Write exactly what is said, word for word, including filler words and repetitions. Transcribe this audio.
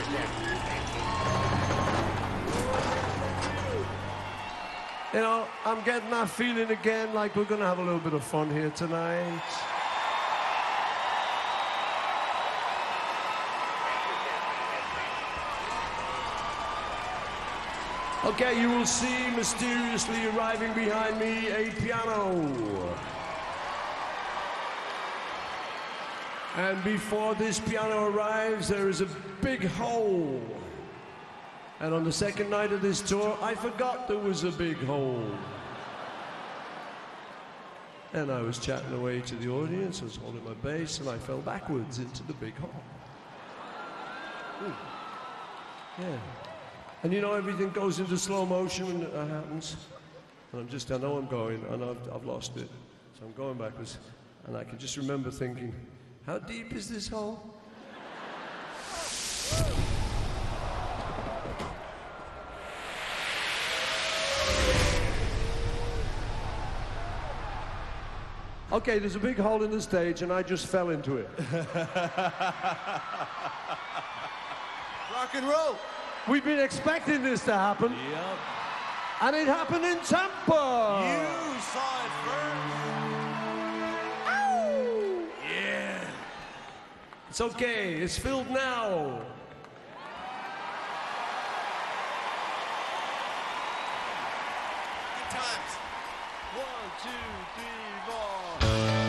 You know, I'm getting that feeling again, like we're going to have a little bit of fun here tonight. Okay, you will see mysteriously arriving behind me a piano. And before this piano arrives, there is a big hole. And on the second night of this tour, I forgot there was a big hole. And I was chatting away to the audience, I was holding my bass, and I fell backwards into the big hole. Ooh. Yeah. And you know, everything goes into slow motion when that happens. And I'm just, I know I'm going, and I've, I've lost it. So I'm going backwards. And I can just remember thinking, how deep is this hole? Okay, there's a big hole in the stage, and I just fell into it. Rock and roll. We've been expecting this to happen. Yep. And it happened in Tampa. You saw it first. Ow! Yeah. It's okay, it's filled now. Good times. One, two, three, four.